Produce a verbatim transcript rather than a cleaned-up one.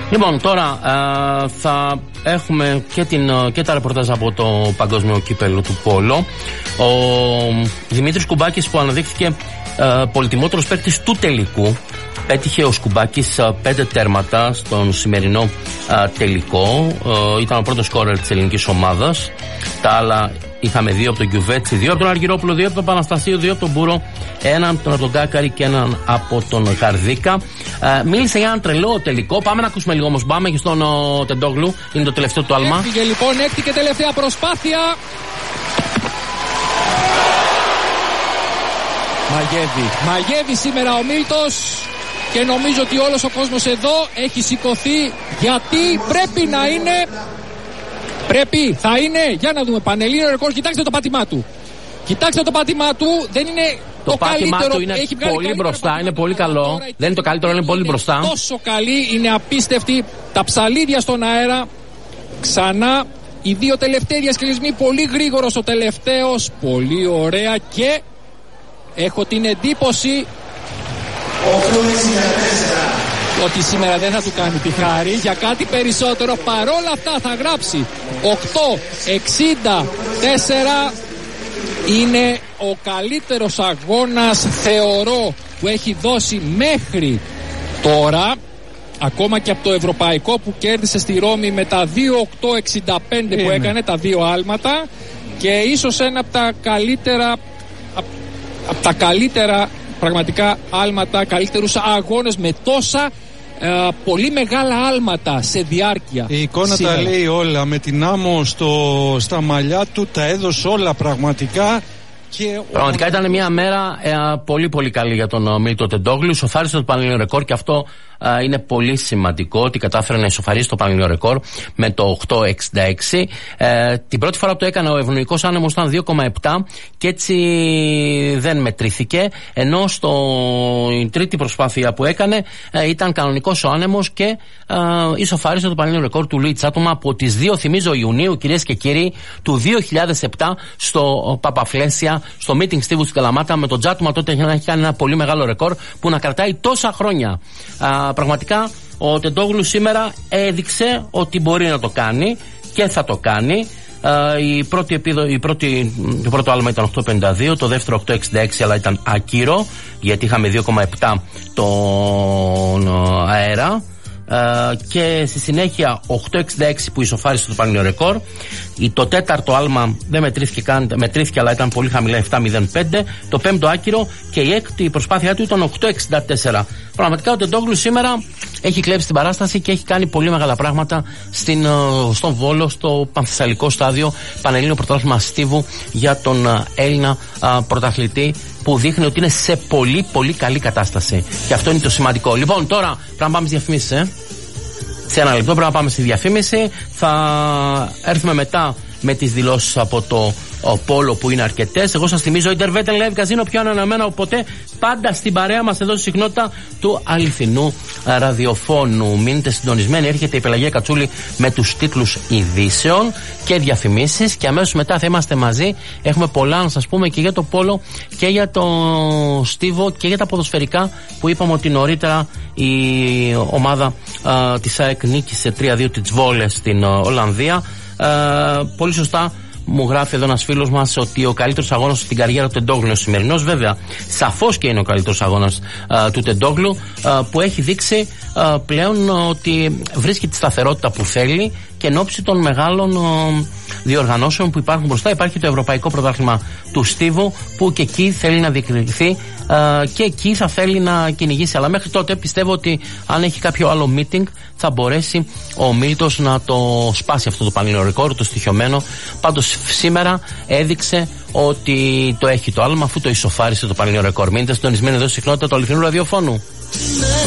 Λοιπόν, τώρα ε, θα έχουμε και, την, και τα ρεπορτάζ από το Παγκόσμιο Κύπελλο του Πόλο. Ο Δημήτρης Κουμπάκης, που αναδείχθηκε ε, πολυτιμότερος παίκτης του τελικού, πέτυχε ο Σκουμπάκης πέντε τέρματα στον σημερινό ε, τελικό. Ε, ήταν ο πρώτος σκόρερ της ελληνικής ομάδας. Τα άλλα είχαμε δύο από τον Κιουβέτσι, δύο από τον Αργυρόπουλο, δύο από τον Παναστασίου, δύο από τον Μπούρο, έναν από τον Κάκαρη και έναν από τον Γαρδίκα. Ε, μίλησε για έναν τρελό τελικό. Πάμε να ακούσουμε λίγο όμως. Πάμε και στον ο, Τεντόγλου. Είναι το τελευταίο του άλμα. Έφυγε λοιπόν, έκτη και τελευταία προσπάθεια. Μαγεύει. Μαγεύει σήμερα ο Μίλτος. Και νομίζω ότι όλος ο κόσμος εδώ έχει σηκωθεί, γιατί πρέπει να είναι. Πρέπει, θα είναι, για να δούμε, πανελλήνιο ρεκόρ. Κοιτάξτε το πάτημά του. Κοιτάξτε το πάτημά του, δεν είναι το, το πάτημά καλύτερο. Του είναι έχει πολύ μπροστά, είναι πολύ καλό. Τώρα, δεν είναι το καλύτερο, είναι, είναι πολύ μπροστά. Τόσο καλή, είναι απίστευτη. Τα ψαλίδια στον αέρα. Ξανά οι δύο τελευταίοι διασκελισμοί. Πολύ γρήγορος ο τελευταίος. Πολύ ωραία και έχω την εντύπωση ότι σήμερα δεν θα του κάνει τη χάρη για κάτι περισσότερο. Παρόλα αυτά θα γράψει οκτώ εξήντα τέσσερα. Είναι ο καλύτερος αγώνας, θεωρώ, που έχει δώσει μέχρι τώρα, ακόμα και από το ευρωπαϊκό που κέρδισε στη Ρώμη με τα δύο οκτώ εξήντα πέντε που έκανε, τα δύο άλματα, και ίσως ένα από τα καλύτερα από τα καλύτερα πραγματικά άλματα, καλύτερους αγώνες με τόσα ε, πολύ μεγάλα άλματα σε διάρκεια. Η εικόνα σήμερα τα λέει όλα. Με την άμμο στο, στα μαλλιά του τα έδωσε όλα πραγματικά. Και πραγματικά ο... ήταν μια μέρα ε, πολύ πολύ καλή για τον Μίλτο Τεντόγλου. Ισοφάρισε το πανελλήνιο ρεκόρ και αυτό ε, είναι πολύ σημαντικό, ότι κατάφερε να ισοφαρίσει το πανελλήνιο ρεκόρ με το οκτώ εξήντα έξι. Ε, την πρώτη φορά που το έκανε ο ευνοϊκός άνεμος ήταν δύο κόμμα επτά και έτσι δεν μετρήθηκε, ενώ στην τρίτη προσπάθεια που έκανε ε, ήταν κανονικός ο άνεμος και ε, ισοφάρισε το πανελλήνιο ρεκόρ του Λουί Τσάτομα από τις δύο, θυμίζω, Ιουνίου, κυρίες και κύριοι, του δύο χιλιάδες επτά στο Παπαφλέσια, στο meeting Στίβου στην Καλαμάτα. Με τον Τζάτομα τότε έχει κάνει ένα πολύ μεγάλο ρεκόρ που να κρατάει τόσα χρόνια. Α, πραγματικά ο Τεντόγλου σήμερα έδειξε ότι μπορεί να το κάνει και θα το κάνει. Α, η πρώτη επίδο, η πρώτη, το πρώτο άλμα ήταν οκτώ πενήντα δύο, το δεύτερο οκτώ εξήντα έξι, αλλά ήταν ακύρο γιατί είχαμε δύο κόμμα επτά τον αέρα. Uh, και στη συνέχεια οκτώ εξήντα έξι που ισοφάρισε το πανελλήνιο ρεκόρ. Το τέταρτο άλμα δεν μετρήθηκε καν, μετρήθηκε αλλά ήταν πολύ χαμηλά, επτά μηδέν πέντε. Το πέμπτο άκυρο και η έκτη προσπάθειά του ήταν οκτώ εξήντα τέσσερα. Πραγματικά ο Τεντόγλου σήμερα έχει κλέψει την παράσταση και έχει κάνει πολύ μεγάλα πράγματα στην, στον Βόλο, στο Πανθεσσαλικό στάδιο, Πανελλήνιο Πρωτάθλημα Στίβου για τον Έλληνα uh, πρωταθλητή, που δείχνει ότι είναι σε πολύ πολύ καλή κατάσταση. Και αυτό είναι το σημαντικό. Λοιπόν, τώρα πρέπει να πάμε στις διαφημίσεις, ε. Σε ένα λεπτό πρέπει να πάμε στη διαφήμιση. Θα έρθουμε μετά με τις δηλώσεις από το ο Πόλο που είναι αρκετές. Εγώ σας θυμίζω, Intervetel Live Casino, πιο ανανεωμένο από ποτέ, πάντα στην παρέα μας εδώ στη συχνότητα του αληθινού ραδιοφώνου. Μείνετε συντονισμένοι, έρχεται η Πελαγία Κατσούλη με τους τίτλους ειδήσεων και διαφημίσεις και αμέσως μετά θα είμαστε μαζί. Έχουμε πολλά να σας πούμε και για το Πόλο και για το Στίβο και για τα ποδοσφαιρικά, που είπαμε ότι νωρίτερα η ομάδα α, της ΑΕΚ νίκησε τρία δύο τις Βόλες στην α, Ολλανδία. Α, πολύ σωστά μου γράφει εδώ ένας φίλος μας ότι ο καλύτερος αγώνας στην καριέρα του Τεντόγλου είναι ο σημερινός. Βέβαια, σαφώς και είναι ο καλύτερος αγώνας α, του Τεντόγλου, α, που έχει δείξει α, πλέον ότι βρίσκει τη σταθερότητα που θέλει και εν ώψη των μεγάλων α, διοργανώσεων που υπάρχουν μπροστά. Υπάρχει το Ευρωπαϊκό Πρωτάθλημα του Στίβου, που και εκεί θέλει να διεκδικηθεί α, και εκεί θα θέλει να κυνηγήσει. Αλλά μέχρι τότε πιστεύω ότι αν έχει κάποιο άλλο meeting θα μπορέσει ο Μίλτος να το σπάσει αυτό το πανελλήνιο ρεκόρ, το στοιχειωμένο. Πάντως σήμερα έδειξε ότι το έχει το άλμα, αφού το ισοφάρισε το πανελλήνιο ρεκόρ. Μείνετε συντονισμένοι εδώ στη συχνότητα του αληθινού ραδιοφώνου.